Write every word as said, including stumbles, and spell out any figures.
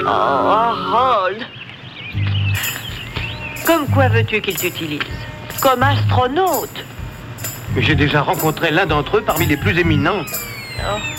Oh, Harold. Comme quoi veux-tu qu'il t'utilise? Comme astronaute? Mais j'ai déjà rencontré l'un d'entre eux parmi les plus éminents. Oh.